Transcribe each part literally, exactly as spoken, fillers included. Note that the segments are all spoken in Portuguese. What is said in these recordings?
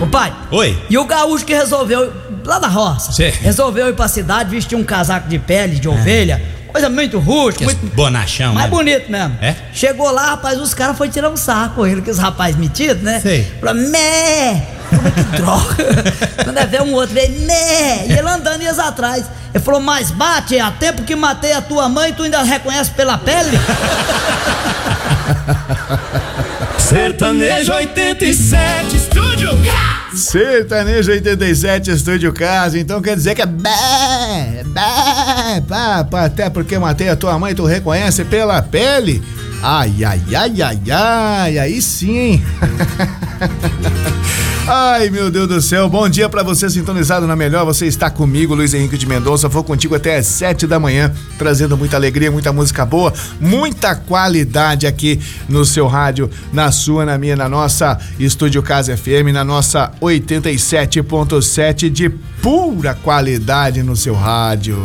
Ô pai. Oi. E o gaúcho que resolveu, lá da roça, Sim. resolveu ir pra cidade, vestir um casaco de pele de ovelha, coisa muito rústica, muito bonachão, mais né? bonito mesmo. É? Chegou lá, rapaz, os caras foram tirar um sarro com ele, que os rapazes metidos, né? Sei. Falou, mé! Que droga! Quando é ver um outro, veio, mé! E ele andando e eles atrás. Ele falou, mas bate, há tempo que matei a tua mãe, tu ainda reconhece pela pele? Sertanejo oitenta e sete, Estúdio Casa. Sertanejo oitenta e sete, Estúdio Casa. Então quer dizer que é bé, bé, pá, pá, até porque matei a tua mãe, tu reconhece pela pele? Ai, ai, ai, ai, ai, aí sim, hein? Ai, meu Deus do céu, bom dia pra você sintonizado na melhor, você está comigo, Luiz Henrique de Mendonça, vou contigo até às sete da manhã, trazendo muita alegria, muita música boa, muita qualidade aqui no seu rádio, na sua, na minha, na nossa Estúdio Casa F M, na nossa oitenta e sete ponto sete de pura qualidade no seu rádio.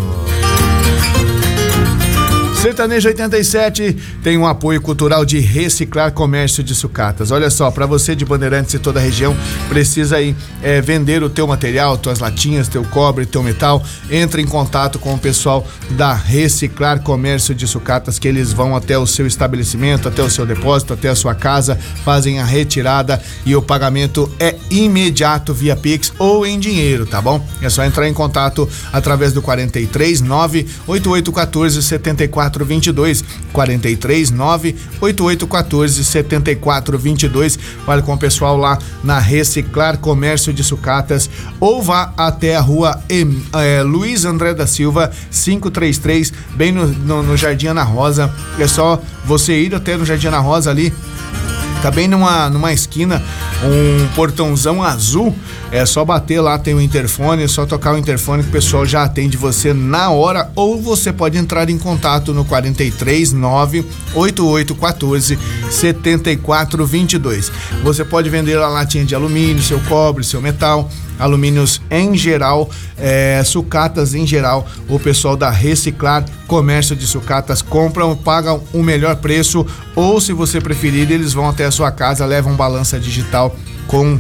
Sertanejo oitenta e sete tem um apoio cultural de Reciclar Comércio de Sucatas. Olha só, para você de Bandeirantes e toda a região, precisa aí é, vender o teu material, tuas latinhas, teu cobre, teu metal, entre em contato com o pessoal da Reciclar Comércio de Sucatas, que eles vão até o seu estabelecimento, até o seu depósito, até a sua casa, fazem a retirada e o pagamento é imediato via Pix ou em dinheiro, tá bom? É só entrar em contato através do quarenta e três, nove oito oito um quatro, sete quatro vinte e dois, quarenta e três, nove oito oito um quatro, sete quatro vinte e dois. Fale com o pessoal lá na Reciclar Comércio de Sucatas ou vá até a rua em, é, Luiz André da Silva, quinhentos e trinta e três, bem no, no, no Jardim Ana Rosa. É só você ir até no Jardim Ana Rosa ali. Tá bem numa, numa esquina, um portãozão azul, é só bater lá, tem o interfone, é só tocar o interfone que o pessoal já atende você na hora, ou você pode entrar em contato no quarenta e três, nove oito oito um quatro, sete quatro vinte e dois. Você pode vender a latinha de alumínio, seu cobre, seu metal, alumínios em geral, é, sucatas em geral, o pessoal da Reciclar Comércio de Sucatas compram, pagam o melhor preço, ou se você preferir, eles vão até a sua casa, levam balança digital com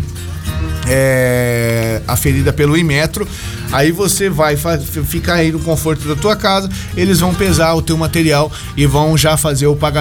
é, aferida pelo Imetro. Aí você vai ficar aí no conforto da tua casa, eles vão pesar o teu material e vão já fazer o pagamento